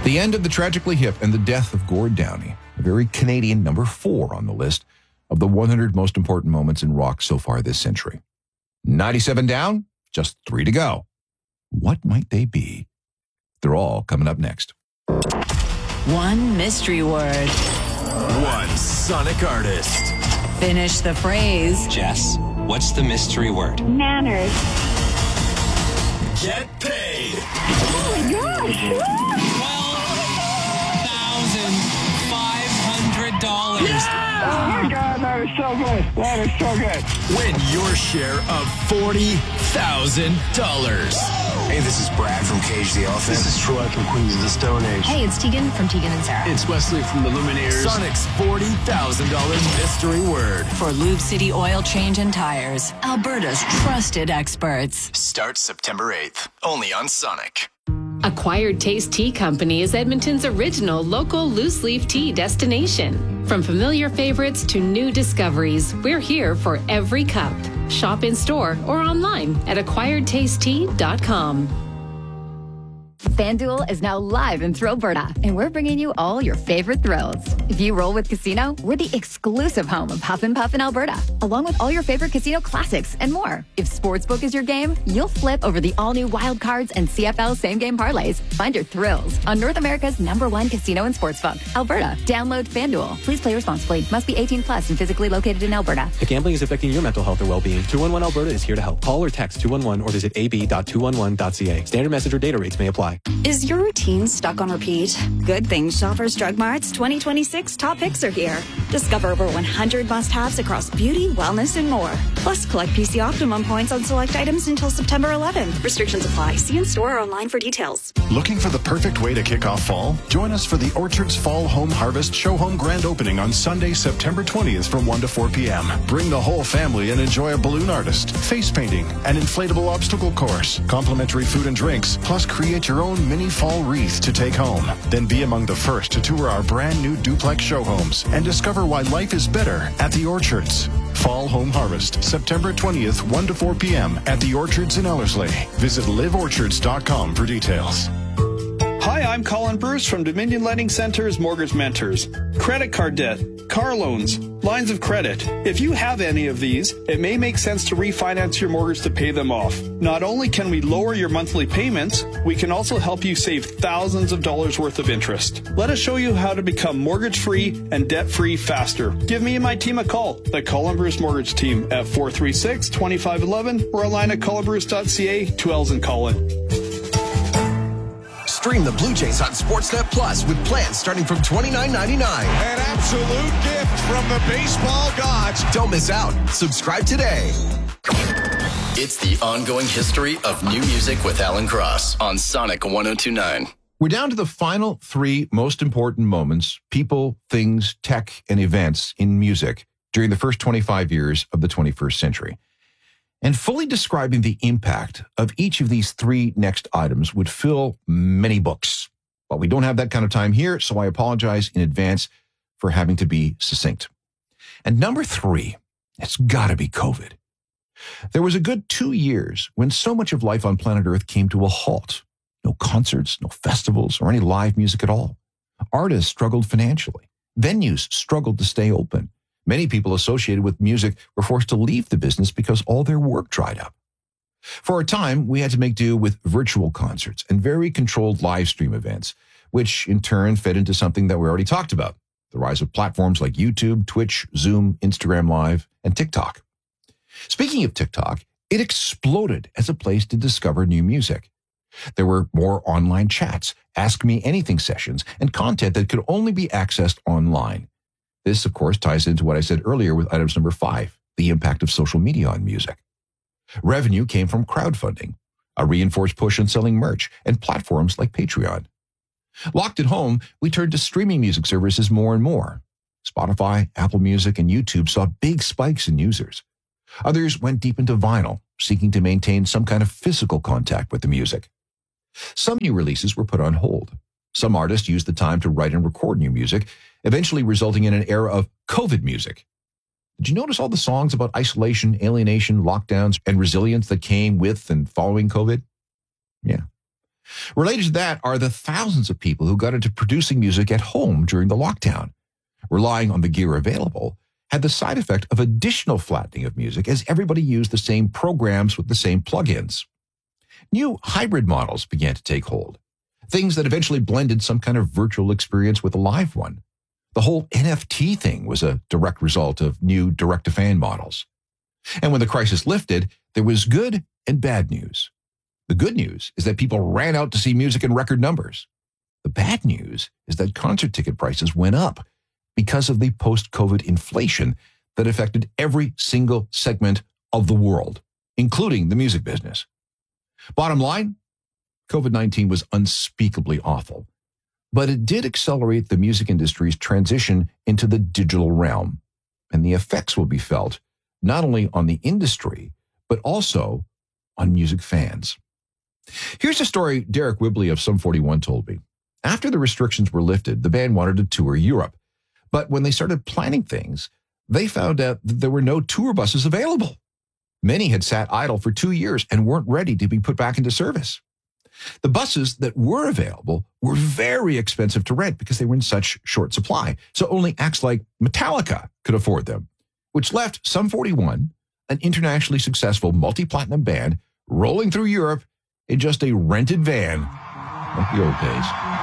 The end of the Tragically Hip and the death of Gord Downie, a very Canadian number 4 on the list of the 100 most important moments in rock so far this century. 97 down, just 3 to go. What might they be? They're all coming up next. One mystery word. One sonic artist. Finish the phrase. Jess, what's the mystery word? Manners. Get paid. Oh my gosh. $12,500. Oh my God, that is so good. That is so good. Win your share of $40,000. Hey, this is Brad from Cage the Elephant. This is Troy from Queens of the Stone Age. Hey, it's Tegan from Tegan and Sarah. It's Wesley from the Lumineers. Sonic's $40,000 mystery word. For Lube City Oil Change and Tires, Alberta's trusted experts. Starts September 8th. Only on Sonic. Acquired Taste Tea Company is Edmonton's original local loose-leaf tea destination. From familiar favorites to new discoveries, we're here for every cup. Shop in-store or online at acquiredtastetea.com. FanDuel is now live in Thrillberta, and we're bringing you all your favorite thrills. If you roll with Casino, we're the exclusive home of Huff and Puff in Alberta, along with all your favorite casino classics and more. If Sportsbook is your game, you'll flip over the all-new Wild Cards and CFL same-game parlays. Find your thrills on North America's #1 casino and sportsbook, Alberta. Download FanDuel. Please play responsibly. Must be 18 plus and physically located in Alberta. If gambling is affecting your mental health or well-being, 211 Alberta is here to help. Call or text 211 or visit ab.211.ca. Standard message or data rates may apply. Is your routine stuck on repeat? Good thing Shoppers Drug Mart's 2026 top picks are here. Discover over 100 must-haves across beauty, wellness, and more. Plus, collect PC Optimum points on select items until September 11th. Restrictions apply. See in-store or online for details. Looking for the perfect way to kick off fall? Join us for the Orchards Fall Home Harvest Show Home Grand Opening on Sunday, September 20th from 1 to 4 p.m. Bring the whole family and enjoy a balloon artist, face painting, an inflatable obstacle course, complimentary food and drinks, plus create your own mini fall wreath to take home. Then be among the first to tour our brand new duplex show homes and discover why life is better at the Orchards. Fall Home Harvest, September 20th, 1 to 4 p.m. at the Orchards in Ellerslie. Visit liveorchards.com for details. Hi, I'm Colin Bruce from Dominion Lending Center's Mortgage Mentors. Credit card debt, car loans, lines of credit. If you have any of these, it may make sense to refinance your mortgage to pay them off. Not only can we lower your monthly payments, we can also help you save thousands of dollars worth of interest. Let us show you how to become mortgage-free and debt-free faster. Give me and my team a call, the Colin Bruce Mortgage Team, at 436-2511 or online at colinbruce.ca, 2 L's in Colin. Stream the Blue Jays on Sportsnet Plus with plans starting from $29.99. An absolute gift from the baseball gods. Don't miss out. Subscribe today. It's the ongoing history of new music with Alan Cross on Sonic 102.9. We're down to the final 3 most important moments, people, things, tech, and events in music during the first 25 years of the 21st century. And fully describing the impact of each of these 3 next items would fill many books. But we don't have that kind of time here, so I apologize in advance for having to be succinct. And number 3, it's got to be COVID. There was a good 2 years when so much of life on planet Earth came to a halt. No concerts, no festivals, or any live music at all. Artists struggled financially. Venues struggled to stay open. Many people associated with music were forced to leave the business because all their work dried up. For a time, we had to make do with virtual concerts and very controlled live stream events, which in turn fed into something that we already talked about, the rise of platforms like YouTube, Twitch, Zoom, Instagram Live, and TikTok. Speaking of TikTok, it exploded as a place to discover new music. There were more online chats, Ask Me Anything sessions, and content that could only be accessed online. This, of course, ties into what I said earlier with items number 5, the impact of social media on music. Revenue came from crowdfunding, a reinforced push on selling merch, and platforms like Patreon. Locked at home, we turned to streaming music services more and more. Spotify, Apple Music, and YouTube saw big spikes in users. Others went deep into vinyl, seeking to maintain some kind of physical contact with the music. Some new releases were put on hold. Some artists used the time to write and record new music, eventually resulting in an era of COVID music. Did you notice all the songs about isolation, alienation, lockdowns, and resilience that came with and following COVID? Yeah. Related to that are the thousands of people who got into producing music at home during the lockdown. Relying on the gear available had the side effect of additional flattening of music as everybody used the same programs with the same plugins. New hybrid models began to take hold, things that eventually blended some kind of virtual experience with a live one. The whole NFT thing was a direct result of new direct-to-fan models. And when the crisis lifted, there was good and bad news. The good news is that people ran out to see music in record numbers. The bad news is that concert ticket prices went up because of the post-COVID inflation that affected every single segment of the world, including the music business. Bottom line, COVID-19 was unspeakably awful, but it did accelerate the music industry's transition into the digital realm, and the effects will be felt not only on the industry, but also on music fans. Here's a story Derek Whibley of Sum 41 told me. After the restrictions were lifted, the band wanted to tour Europe. But when they started planning things, they found out that there were no tour buses available. Many had sat idle for 2 years and weren't ready to be put back into service. The buses that were available were very expensive to rent because they were in such short supply. So only acts like Metallica could afford them, which left Sum 41, an internationally successful multi-platinum band, rolling through Europe in just a rented van like the old days.